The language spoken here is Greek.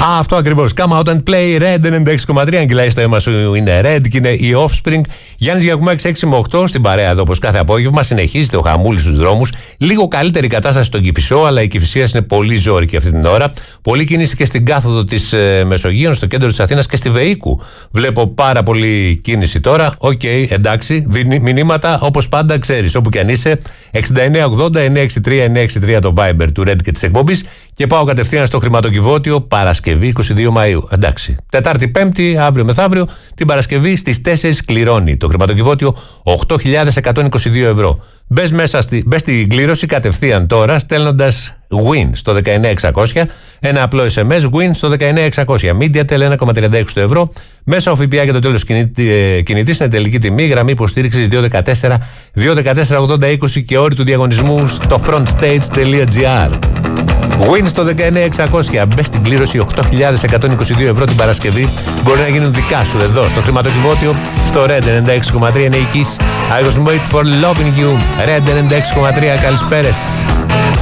Αυτό ακριβώς. Κάμα όταν play Red 96,3. Αν κυλάει στο αίμα σου είναι Red και είναι η Offspring. Γιάννης Γιακουμάκης 6 με 8 στην παρέα εδώ όπως κάθε απόγευμα. Συνεχίζεται ο χαμούλης στους δρόμους. Λίγο καλύτερη κατάσταση στον Κηφισό, αλλά η Κηφισίας είναι πολύ ζώρικη αυτή την ώρα. Πολλή κίνηση και στην κάθοδο της Μεσογείων, στο κέντρο της Αθήνας και στη Βεΐκου. Βλέπω πάρα πολύ κίνηση τώρα. Οκ, εντάξει. Μηνύματα όπως πάντα ξέρεις, όπου και αν είσαι. 6980-963-963 το Viber του Red και της εκπομπής. Και πάω κατευθείαν στο χρηματοκιβώτιο Παρασκευή 22 Μαΐου. Εντάξει. Τετάρτη, Πέμπτη, αύριο μεθαύριο. Την Παρασκευή στις 4 κληρώνει το χρηματοκιβώτιο 8.122 ευρώ. Μπες στην κλήρωση κατευθείαν τώρα στέλνοντας WIN στο 19600. Ένα απλό SMS WIN στο 19600. MediaTel 1,36 ευρώ. Μέσα ο ΦΠΑ για το τέλος κινητής είναι τελική τιμή. Γραμμή υποστήριξης 214-214-80-20 και όροι του διαγωνισμού στο frontstage.gr. Win στο 19600. Μπες στην κλήρωση 8.122 ευρώ την Παρασκευή. Μπορεί να γίνουν δικά σου εδώ στο χρηματοκιβώτιο. Στο Red 96,3 είναι η Kiss. I was waiting for loving you. Red 96,3. Καλησπέρες.